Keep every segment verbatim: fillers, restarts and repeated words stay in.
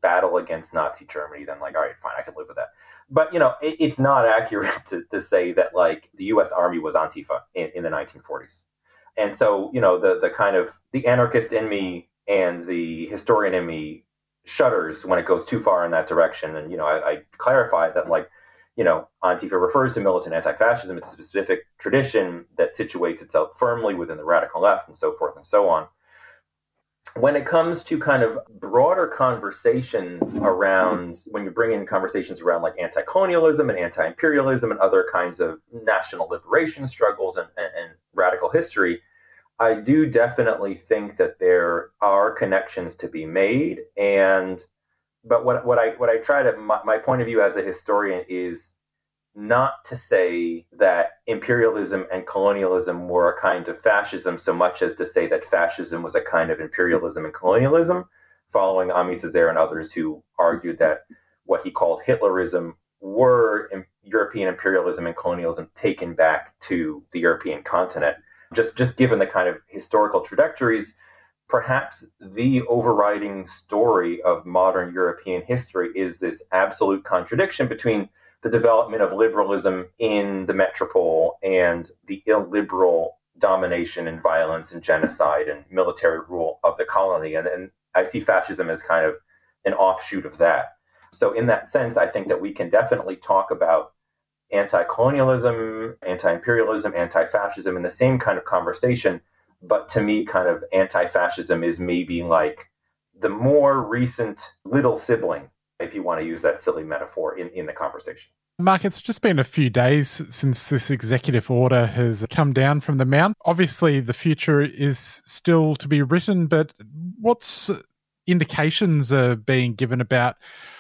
battle against Nazi Germany, then like, all right, fine, I can live with that. But, you know, it, it's not accurate to, to say that like the U S Army was Antifa in, in the nineteen forties. And so, you know, the the kind of the anarchist in me and the historian in me shudders when it goes too far in that direction. And, you know, I, I clarify that, like, you know, Antifa refers to militant anti-fascism. It's a specific tradition that situates itself firmly within the radical left and so forth and so on. When it comes to kind of broader conversations around, when you bring in conversations around like anti-colonialism and anti-imperialism and other kinds of national liberation struggles and, and, and radical history, I do definitely think that there are connections to be made. And but what what I what I try to my, my point of view as a historian is not to say that imperialism and colonialism were a kind of fascism so much as to say that fascism was a kind of imperialism and colonialism, following Aimé Césaire and others who argued that what he called Hitlerism were in European imperialism and colonialism taken back to the European continent. Just, just given the kind of historical trajectories, perhaps the overriding story of modern European history is this absolute contradiction between the development of liberalism in the metropole and the illiberal domination and violence and genocide and military rule of the colony. And, and I see fascism as kind of an offshoot of that. So in that sense, I think that we can definitely talk about anti-colonialism, anti-imperialism, anti-fascism in the same kind of conversation. But to me, kind of anti-fascism is maybe like the more recent little sibling, if you want to use that silly metaphor, in, in the conversation. Mark, it's just been a few days since this executive order has come down from the Mount. Obviously, the future is still to be written, but what's indications are being given about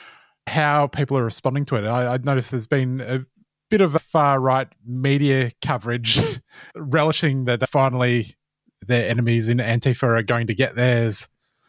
how people are responding to it? I, I noticed there's been a bit of a far-right media coverage relishing that finally their enemies in Antifa are going to get theirs.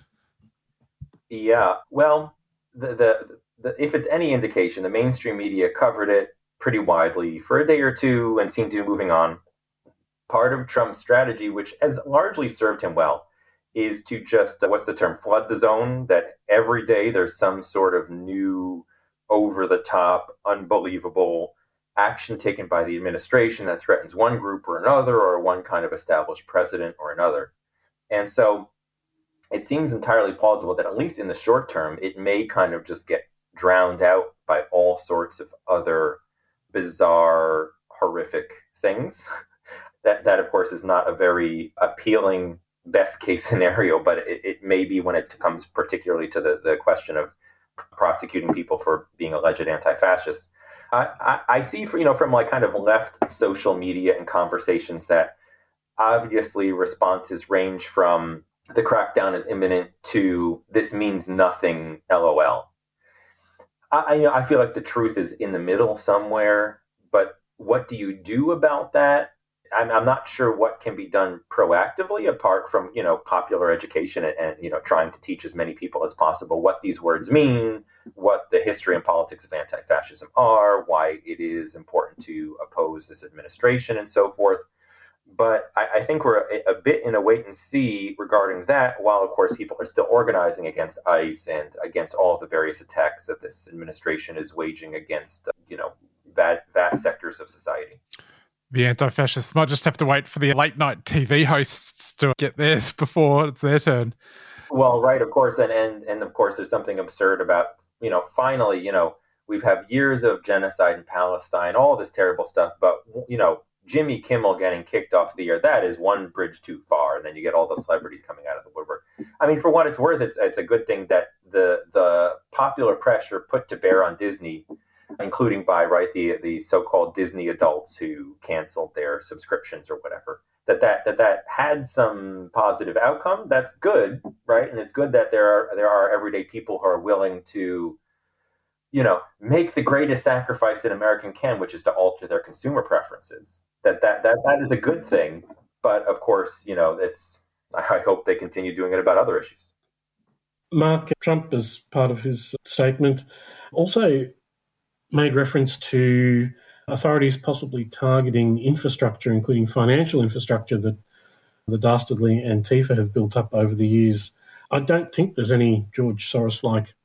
Yeah, well, the, the, the if it's any indication, the mainstream media covered it pretty widely for a day or two and seemed to be moving on. Part of Trump's strategy, which has largely served him well, is to just, uh, what's the term, flood the zone, that every day there's some sort of new, over-the-top, unbelievable action taken by the administration that threatens one group or another, or one kind of established precedent or another. And so it seems entirely plausible that at least in the short term, it may kind of just get drowned out by all sorts of other bizarre, horrific things. that, that of course, is not a very appealing best case scenario, but it, it may be when it comes particularly to the, the question of prosecuting people for being alleged anti-fascists. I, I, I see, for, you know, from like kind of left social media and conversations that obviously responses range from the crackdown is imminent to this means nothing, LOL. I, I, you know, I feel like the truth is in the middle somewhere, but what do you do about that? I'm, I'm not sure what can be done proactively apart from, you know, popular education and, and, you know, trying to teach as many people as possible what these words mean, what the history and politics of anti-fascism are, why it is important to oppose this administration and so forth. But I, I think we're a, a bit in a wait and see regarding that, while, of course, people are still organizing against ICE and against all of the various attacks that this administration is waging against, uh, you know, vast, vast sectors of society. The anti-fascists might just have to wait for the late-night T V hosts to get theirs before it's their turn. Well, right, of course, and, and, and of course there's something absurd about, you know, finally, you know, we've had years of genocide in Palestine, all this terrible stuff, but, you know, Jimmy Kimmel getting kicked off the air, that is one bridge too far, and then you get all the celebrities coming out of the woodwork. I mean, for what it's worth, it's, it's a good thing that the the popular pressure put to bear on Disney, including by, right, the the so-called Disney adults who canceled their subscriptions or whatever, that that that that had some positive outcome. That's good, right? And it's good that there are there are everyday people who are willing to, you know, make the greatest sacrifice an American can, which is to alter their consumer preferences. That that that that is a good thing. But of course, you know, it's I hope they continue doing it about other issues. Mark, Trump, as part of his statement, also made reference to authorities possibly targeting infrastructure, including financial infrastructure that the dastardly Antifa have built up over the years. I don't think there's any George Soros-like